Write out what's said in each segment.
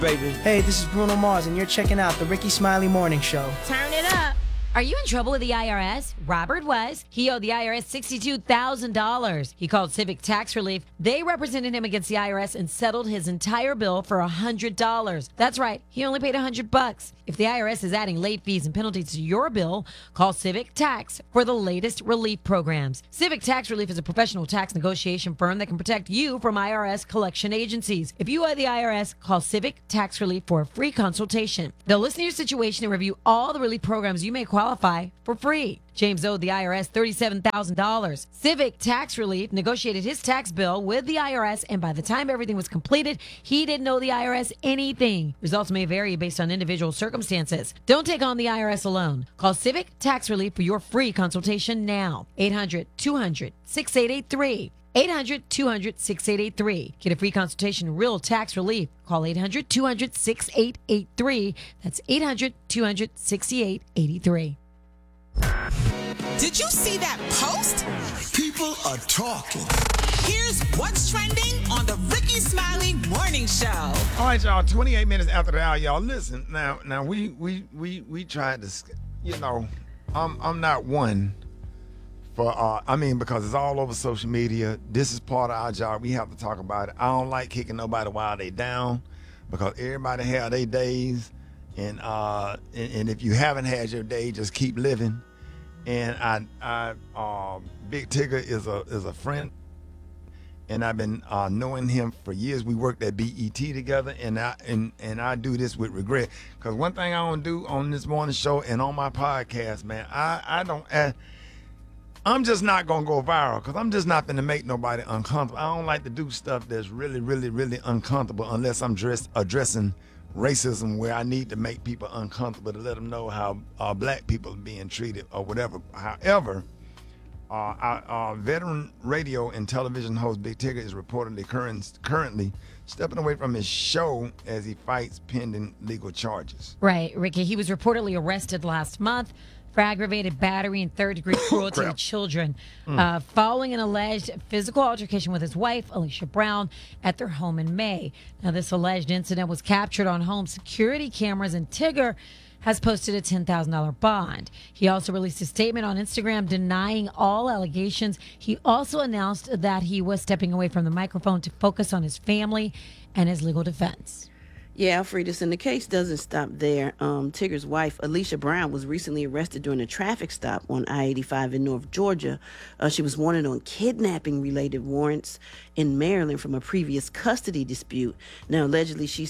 Baby. Hey, this is Bruno Mars, and you're checking out the Ricky Smiley Morning Show. Turn it up. Are you in trouble with the IRS? Robert was. He owed the IRS $62,000. He called Civic Tax Relief. They represented him against the IRS and settled his entire bill for $100. That's right. He only paid $100. If the IRS is adding late fees and penalties to your bill, call Civic Tax for the latest relief programs. Civic Tax Relief is a professional tax negotiation firm that can protect you from IRS collection agencies. If you owe the IRS, call Civic Tax Relief for a free consultation. They'll listen to your situation and review all the relief programs you may qualify for free. James owed the IRS $37,000. Civic Tax Relief negotiated his tax bill with the IRS, and by the time everything was completed, he didn't owe the IRS anything. Results may vary based on individual circumstances. Don't take on the IRS alone. Call Civic Tax Relief for your free consultation now. 800-200-6883. 800-200-6883. Get a free consultation, real tax relief. Call 800-200-6883. That's 800-200-6883. Did you see that post? People are talking. Here's what's trending on the Ricky Smiley Morning Show. All right, y'all. 28 minutes after the hour, y'all. Listen, now we tried to, I'm not one for because it's all over social media. This is part of our job. We have to talk about it. I don't like kicking nobody while they down, because everybody have their days, and if you haven't had your day, just keep living. And I Big Tigger is a friend, and I've been knowing him for years. We worked at BET together, and I do this with regret, because one thing I don't do on this morning show and on my podcast, man, I'm just not gonna go viral, because I'm just not gonna make nobody uncomfortable. I don't like to do stuff that's really, really, really uncomfortable unless I'm addressing racism, where I need to make people uncomfortable to let them know how black people are being treated or whatever. However, our veteran radio and television host Big Tigger is reportedly currently stepping away from his show as he fights pending legal charges. Right, Ricky. He was reportedly arrested last month for aggravated battery and third-degree cruelty to children following an alleged physical altercation with his wife, Alicia Brown, at their home in May. Now, this alleged incident was captured on home security cameras, and Tigger has posted a $10,000 bond. He also released a statement on Instagram denying all allegations. He also announced that he was stepping away from the microphone to focus on his family and his legal defense. Yeah, Alfredis, and the case doesn't stop there. Tigger's wife, Alicia Brown, was recently arrested during a traffic stop on I-85 in North Georgia. She was wanted on kidnapping-related warrants in Maryland from a previous custody dispute. Now, allegedly she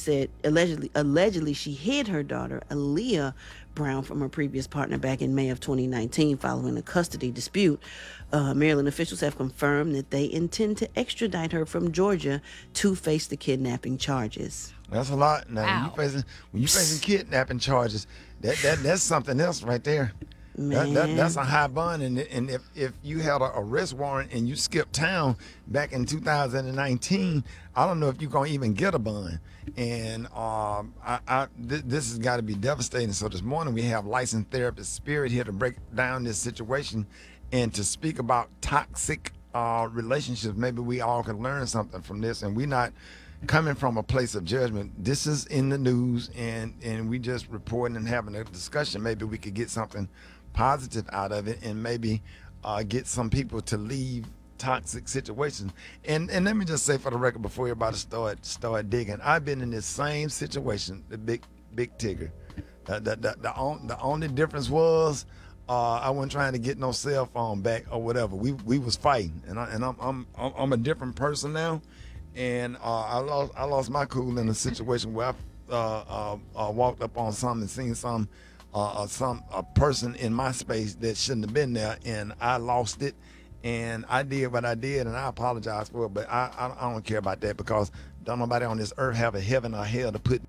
hid her daughter, Aaliyah Brown, from her previous partner back in May of 2019 following a custody dispute. Maryland officials have confirmed that they intend to extradite her from Georgia to face the kidnapping charges. That's a lot. Now, Wow. when you facing kidnapping charges, that's something else right there. Man. That's a high bond, and if you had an arrest warrant and you skipped town back in 2019, I don't know if you're gonna even get a bond. And this has got to be devastating. So this morning we have licensed therapist Spirit here to break down this situation and to speak about toxic relationships. Maybe we all can learn something from this, and we're not coming from a place of judgment. This is in the news, and we just reporting and having a discussion. Maybe we could get something positive out of it, and maybe get some people to leave toxic situations. And let me just say for the record, before everybody start digging, I've been in this same situation, the big Tigger. The only difference was I wasn't trying to get no cell phone back or whatever. We was fighting, and I'm a different person now. And I lost my cool in a situation where I walked up on something and seen a person in my space that shouldn't have been there, and I lost it, and I did what I did, and I apologize for it. But I don't care about that, because don't nobody on this earth have a heaven or hell to put.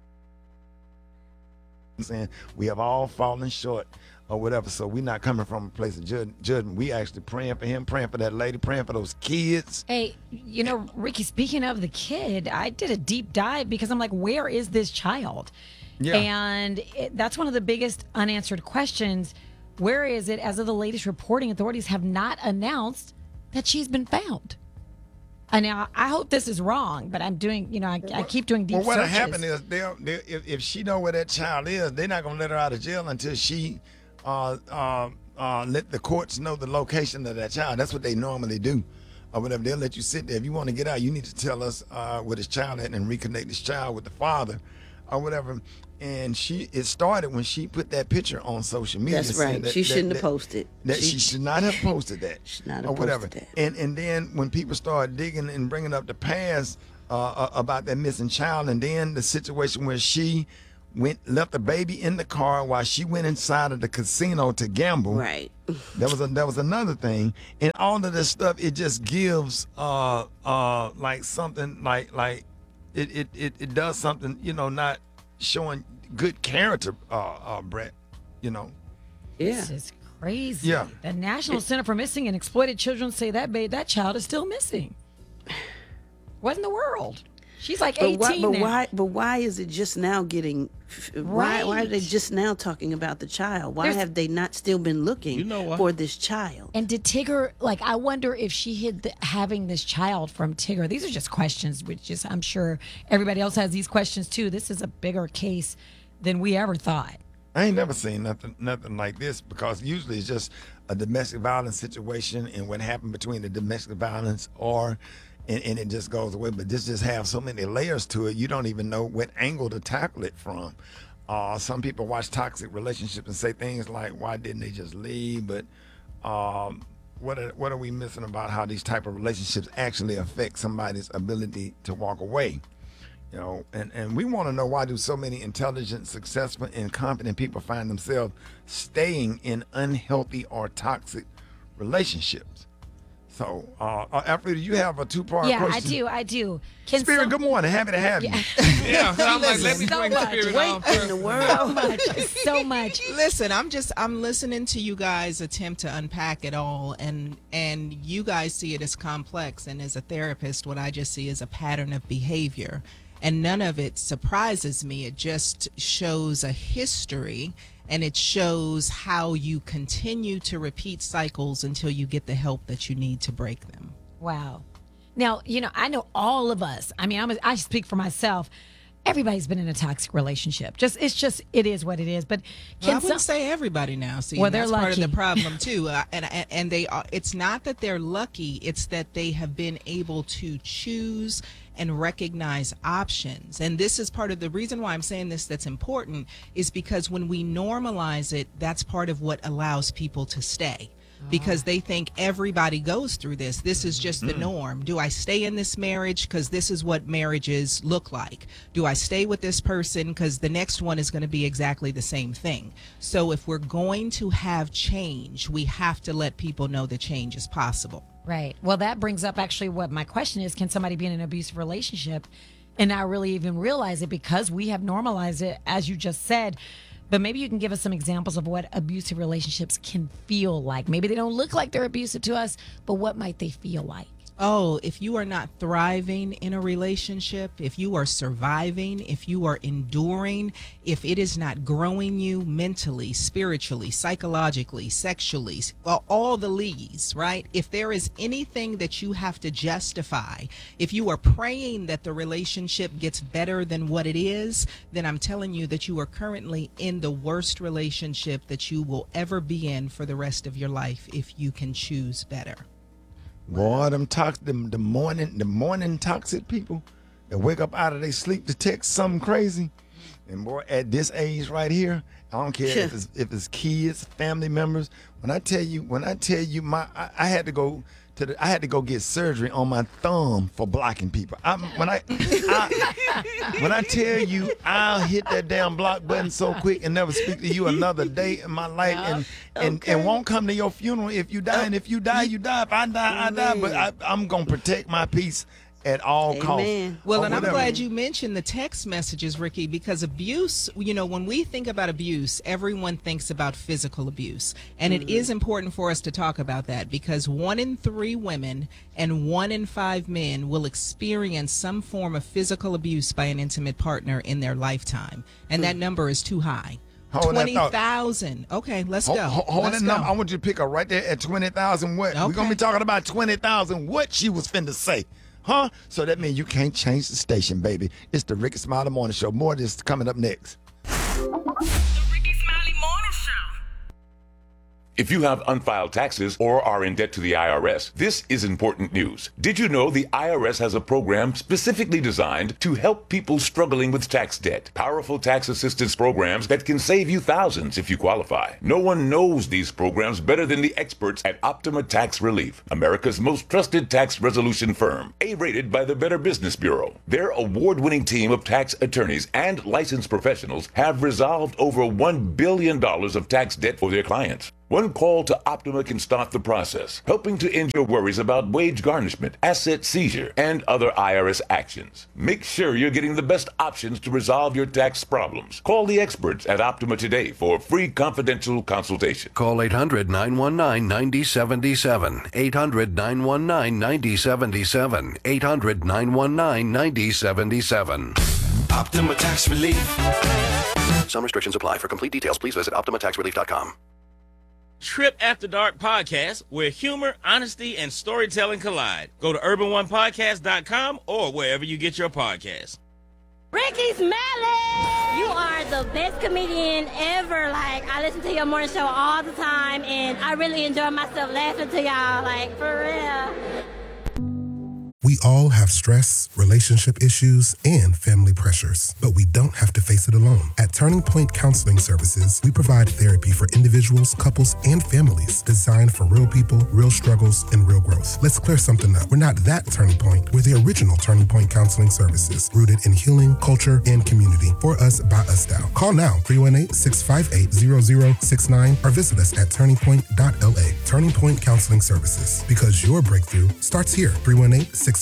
Saying we have all fallen short or whatever, so we're not coming from a place of judgment. We actually praying for him, praying for that lady, praying for those kids. Hey, Ricky, speaking of the kid, I did a deep dive because I'm like, where is this child? Yeah. And that's one of the biggest unanswered questions. Where is it? As of the latest reporting, authorities have not announced that she's been found. And now I hope this is wrong, but I'm doing, I keep doing deep Well, what'll searches. happen is if she know where that child is, they're not gonna let her out of jail until she let the courts know the location of that child. That's what they normally do, or whatever. They'll let you sit there. If you want to get out, you need to tell us where this child at and reconnect this child with the father, or whatever. And it started when she put that picture on social media. That's right. She shouldn't have posted. She should not have posted that. Should not have or whatever. posted that. And then when people start digging and bringing up the past about that missing child, and then the situation where she left the baby in the car while she went inside of the casino to gamble. Right. That was another thing. And all of this stuff, it just gives like something like it does something, not showing good character, Brett, Yeah. This is crazy. Yeah. The National Center for Missing and Exploited Children say that child is still missing. What in the world? She's like 18 now. But why is it just now getting? Why are they just now talking about the child? Why have they not still been looking for this child? And did Tigger, I wonder if she hid having this child from Tigger. These are just questions, I'm sure everybody else has these questions too. This is a bigger case than we ever thought. I ain't never seen nothing like this, because usually it's just a domestic violence situation and what happened between the domestic violence and it just goes away. But this just have so many layers to it, you don't even know what angle to tackle it from. Some people watch toxic relationships and say things like, why didn't they just leave? But what are we missing about how these type of relationships actually affect somebody's ability to walk away? And we want to know, why do so many intelligent, successful, and confident people find themselves staying in unhealthy or toxic relationships? So, Alfreda, you have a two-part question. Yeah, I do. Spirit, good morning. Happy to have you. Yeah, I'm like, let me so bring much. Spirit Wait on in first. the world. So much. Listen, I'm listening to you guys attempt to unpack it all, and you guys see it as complex, and as a therapist, what I just see is a pattern of behavior. And none of it surprises me. It just shows a history, and it shows how you continue to repeat cycles until you get the help that you need to break them. Wow. Now, I know all of us. I mean, I speak for myself. Everybody's been in a toxic relationship. It is what it is. But I wouldn't say everybody now. See, Well, and they're that's part of the lucky. problem too. And they are. It's not that they're lucky. It's that they have been able to choose and recognize options. And this is part of the reason why I'm saying this. That's important, is because when we normalize it, that's part of what allows people to stay. Because they think everybody goes through this. This is just the norm. Do I stay in this marriage because this is what marriages look like? Do I stay with this person because the next one is going to be exactly the same thing? So if we're going to have change, we have to let people know that change is possible. Right. Well, that brings up actually what my question is. Can somebody be in an abusive relationship and not really even realize it because we have normalized it, as you just said? But maybe you can give us some examples of what abusive relationships can feel like. Maybe they don't look like they're abusive to us, but what might they feel like? Oh, if you are not thriving in a relationship, if you are surviving, if you are enduring, if it is not growing you mentally, spiritually, psychologically, sexually, well, all the leads, right? If there is anything that you have to justify, if you are praying that the relationship gets better than what it is, then I'm telling you that you are currently in the worst relationship that you will ever be in for the rest of your life if you can choose better. Boy, the morning toxic people that wake up out of their sleep to text something crazy. And boy, at this age right here, I don't care if it's kids, family members. When I tell you, I had to go get surgery on my thumb for blocking people. When I tell you, I'll hit that damn block button so quick and never speak to you another day in my life, and won't come to your funeral if you die. And if you die, you die. If I die, I die. But I'm gonna protect my peace at all costs. Well, and I'm glad you mentioned the text messages, Ricky, because abuse, when we think about abuse, everyone thinks about physical abuse. And it is important for us to talk about that, because 1 in 3 women and 1 in 5 men will experience some form of physical abuse by an intimate partner in their lifetime. And that number is too high. 20,000. Okay, let's go. Hold that number. I want you to pick up right there at 20,000. What? Okay. We're going to be talking about 20,000. What she was finna say. Huh? So that means you can't change the station, baby. It's the Ricky Smiley Morning Show. More of this coming up next. The Ricky Smiley Morning Show. If you have unfiled taxes or are in debt to the IRS, this is important news. Did you know the IRS has a program specifically designed to help people struggling with tax debt? Powerful tax assistance programs that can save you thousands if you qualify. No one knows these programs better than the experts at Optima Tax Relief, America's most trusted tax resolution firm, A-rated by the Better Business Bureau. Their award-winning team of tax attorneys and licensed professionals have resolved over $1 billion of tax debt for their clients. One call to Optima can start the process, helping to end your worries about wage garnishment, asset seizure, and other IRS actions. Make sure you're getting the best options to resolve your tax problems. Call the experts at Optima today for a free confidential consultation. Call 800-919-9077. 800-919-9077. 800-919-9077. Optima Tax Relief. Some restrictions apply. For complete details, please visit OptimaTaxRelief.com. Trip After Dark podcast, where humor, honesty, and storytelling collide. Go to urbanonepodcast.com or wherever you get your podcasts. Ricky Smiley! You are the best comedian ever. Like, I listen to your morning show all the time, and I really enjoy myself laughing to y'all, like, for real. We all have stress, relationship issues, and family pressures, but we don't have to face it alone. At Turning Point Counseling Services, we provide therapy for individuals, couples, and families designed for real people, real struggles, and real growth. Let's clear something up. We're not that Turning Point. We're the original Turning Point Counseling Services, rooted in healing, culture, and community. For us, by us style. Call now, 318-658-0069, or visit us at turningpoint.la. Turning Point Counseling Services, because your breakthrough starts here. 318-658-0069.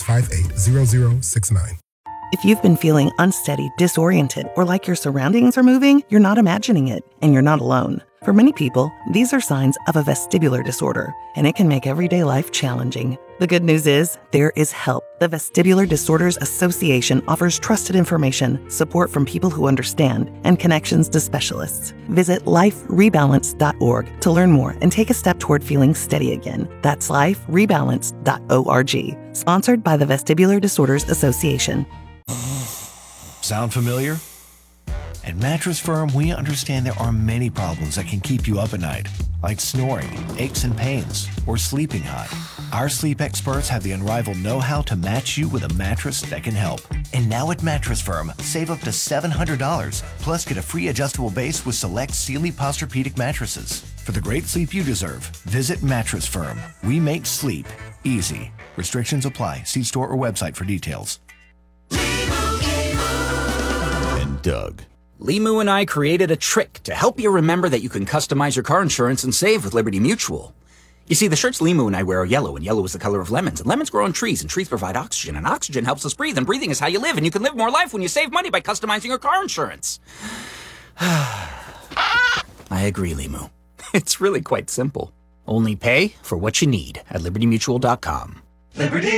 If you've been feeling unsteady, disoriented, or like your surroundings are moving, you're not imagining it, and you're not alone. For many people, these are signs of a vestibular disorder, and it can make everyday life challenging. The good news is, there is help. The Vestibular Disorders Association offers trusted information, support from people who understand, and connections to specialists. Visit liferebalance.org to learn more and take a step toward feeling steady again. That's liferebalance.org. Sponsored by the Vestibular Disorders Association. Sound familiar? At Mattress Firm, we understand there are many problems that can keep you up at night, like snoring, aches and pains, or sleeping hot. Our sleep experts have the unrivaled know-how to match you with a mattress that can help. And now at Mattress Firm, save up to $700, plus get a free adjustable base with select Sealy Posturepedic mattresses. For the great sleep you deserve, visit Mattress Firm. We make sleep easy. Restrictions apply. See store or website for details. And Doug. Limu and I created a trick to help you remember that you can customize your car insurance and save with Liberty Mutual. You see, the shirts Limu and I wear are yellow, and yellow is the color of lemons. And lemons grow on trees, and trees provide oxygen, and oxygen helps us breathe, and breathing is how you live, and you can live more life when you save money by customizing your car insurance. I agree, Limu. It's really quite simple. Only pay for what you need at libertymutual.com. Liberty